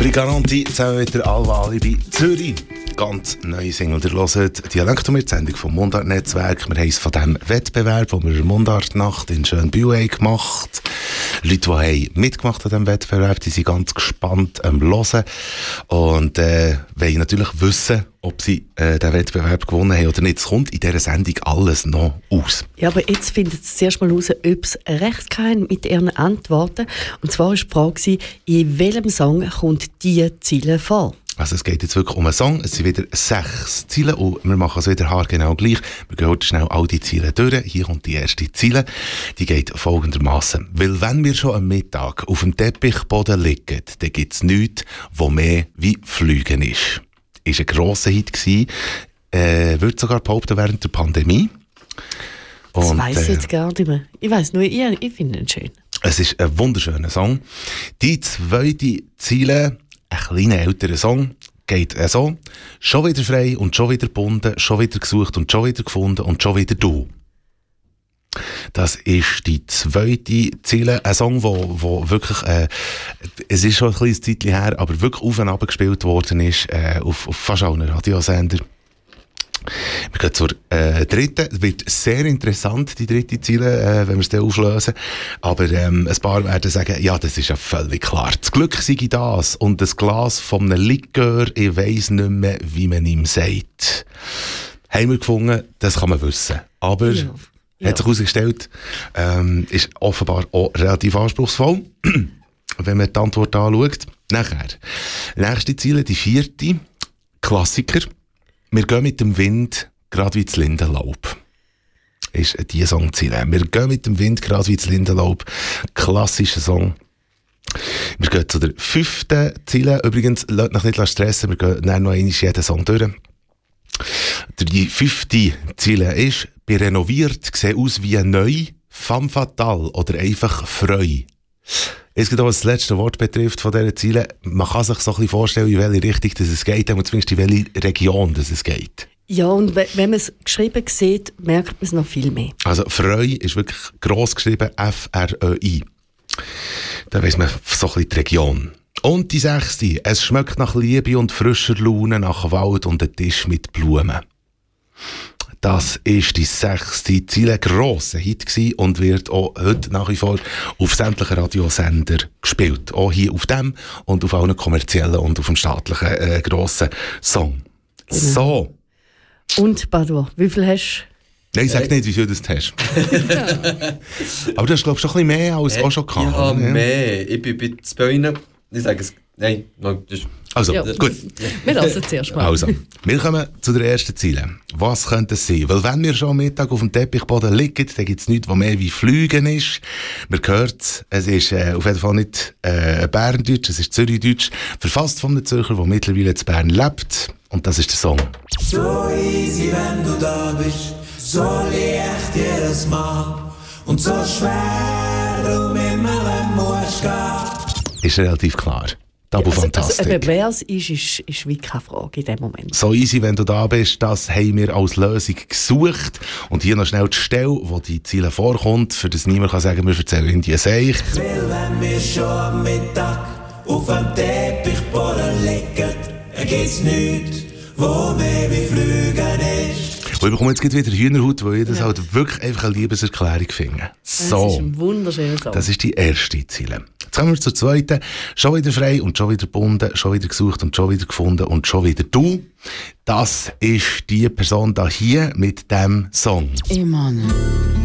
Briganti zusammen mit der Alva Alibi Zürich. Ganz neue Single. Ihr hört Dialektometer, die Sendung vom Mundart-Netzwerk. Wir haben es von diesem Wettbewerb, den wir in der Mundartnacht in Schönbühl gemacht haben. Leute, die mitgemacht an diesem Wettbewerb, die sind ganz gespannt am Hören und wollen natürlich wissen, ob sie den Wettbewerb gewonnen haben oder nicht. Es kommt in dieser Sendung alles noch aus. Ja, aber jetzt findet es zuerst mal raus, ob es recht kann mit ihren Antworten. Und zwar war die Frage, in welchem Song kommt diese Ziele vor? Also es geht jetzt wirklich um einen Song. Es sind wieder 6 Ziele und wir machen es wieder haargenau gleich. Wir gehen heute schnell all die Ziele durch. Hier kommt die erste Ziele. Die geht folgendermaßen. Weil wenn wir schon am Mittag auf dem Teppichboden liegen, dann gibt es nichts, wo mehr wie Fliegen ist. Ist ein grosser Hit gewesen. Würde sogar behaupten während der Pandemie. Das weiss ich jetzt gar nicht mehr. Ich weiss nur, ich finde ihn schön. Es ist ein wunderschöner Song. Die zweite Ziele, ein kleiner älterer Song, geht so. Schon wieder frei und schon wieder gebunden, schon wieder gesucht und schon wieder gefunden und schon wieder du. Das ist die zweite Ziele. Ein Song, wo wirklich, es ist schon ein kleines Zeitchen her, aber wirklich auf und ab gespielt worden ist, auf fast allen Radiosender. Wir gehen zur dritten. Es wird sehr interessant, die dritte Ziele, wenn wir es dann auflösen. Aber ein paar werden sagen, ja, das ist ja völlig klar. Das Glück sei das und das Glas von einem Likör, ich weiss nicht mehr, wie man ihm sagt. Haben wir gefunden, das kann man wissen. Aber Ja. hat sich herausgestellt, ist offenbar auch relativ anspruchsvoll, wenn man die Antwort anschaut. Nachher, nächste Ziele, die vierte, Klassiker. Wir gehen mit dem Wind, gerade wie das Lindenlaub. Ist die Songziele. Wir gehen mit dem Wind, gerade wie das Lindenlaub. Klassischer Song. Wir gehen zu der 5. Ziele. Übrigens, lasst euch nicht stressen, wir gehen dann noch einmal jeden Song durch. Die 5. Ziele ist, bei renoviert, sieht aus wie neu, femme fatale oder einfach freu. Es geht auch, was das letzte Wort betrifft von diesen Zielen. Man kann sich so ein bisschen vorstellen, in welche Richtung es geht, aber zumindest in welche Region es geht. Ja, und wenn man es geschrieben sieht, merkt man es noch viel mehr. Also Freu ist wirklich gross geschrieben, F-R-E-I. Da weiss man so ein bisschen die Region. Und die 6. Es schmeckt nach Liebe und frischer Laune, nach Wald und ein Tisch mit Blumen. Das ist die 6. Ziele, grosser Hit gewesen und wird auch heute nach wie vor auf sämtlichen Radiosender gespielt. Auch hier auf dem und auf allen kommerziellen und auf dem staatlichen grossen Song. Genau. So. Und, Badua, wie viel hast du? Nein, sag nicht, wie viel du das hast. Aber du hast, glaube ich, schon ein bisschen mehr als auch schon gehabt. Ich habe ne? mehr. Ich bin bei 2. Ich sage es. Nein, das ist... Also, Ja. gut. Wir lassen es zuerst mal. Also, wir kommen zu der ersten Ziele. Was könnte es sein? Weil wenn wir schon am Mittag auf dem Teppichboden liegen, dann gibt es nichts, was mehr wie Fliegen ist. Man hört es ist auf jeden Fall nicht Berndeutsch, es ist Zürichdeutsch, verfasst von einem Zürcher, der mittlerweile in Bern lebt. Und das ist der Song. So easy, wenn du da bist, so leicht jedes Mal und so schwer, du mit mir musst gehen. Ist relativ klar. Tabu Fantastik. Also, wer es ist wie keine Frage in dem Moment. So easy, wenn du da bist, das haben wir als Lösung gesucht. Und hier noch schnell die Stelle, wo die Ziele vorkommt, für das niemand kann sagen, wir erzählen in die Seich. Weil wenn wir schon am Mittag auf dem Teppichboden liegen, gibt's nichts, wo mehr wie Flügen ist. Und ich bekomme jetzt gleich wieder Hühnerhaut, weil ich das halt wirklich einfach eine Liebeserklärung finde. So. Das ist ein wunderschöner Song. Das ist die erste Ziele. Jetzt kommen wir zur zweiten. Schon wieder frei und schon wieder gebunden, schon wieder gesucht und schon wieder gefunden und schon wieder du. Das ist die Person da hier mit dem Song. Emanuel.